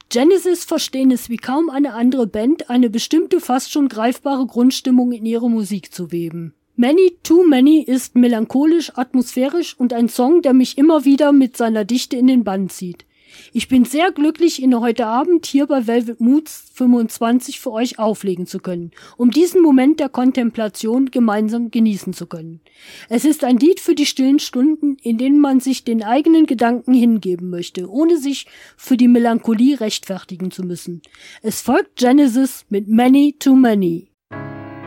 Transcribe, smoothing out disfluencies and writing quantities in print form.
Genesis verstehen es wie kaum eine andere Band, eine bestimmte, fast schon greifbare Grundstimmung in ihre Musik zu weben. Many Too Many ist melancholisch, atmosphärisch und ein Song, der mich immer wieder mit seiner Dichte in den Bann zieht. Ich bin sehr glücklich, ihn heute Abend hier bei Velvet Moods 25 für euch auflegen zu können, um diesen Moment der Kontemplation gemeinsam genießen zu können. Es ist ein Lied für die stillen Stunden, in denen man sich den eigenen Gedanken hingeben möchte, ohne sich für die Melancholie rechtfertigen zu müssen. Es folgt Genesis mit Many Too Many.